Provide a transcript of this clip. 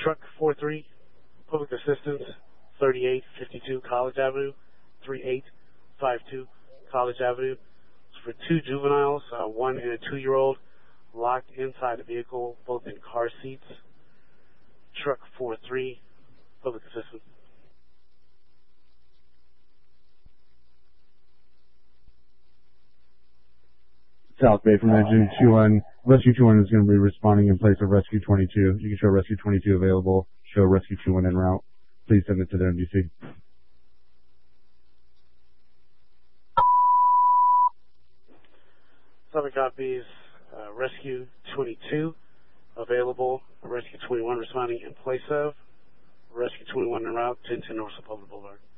Truck 43, Public Assistance, 3852 College Avenue, 3852 College Avenue. It's for two juveniles, 1 and a 2-year-old, locked inside the vehicle, both in car seats. Truck 43, Public Assistance. South Bay from Engine 21. Rescue 21 is going to be responding in place of Rescue 22. You can show Rescue 22 available, show Rescue 21 en route. Please send it to the MDC. Southern copies, Rescue 22 available, Rescue 21 responding in place of, Rescue 21 en route, 1010 North Republic Boulevard.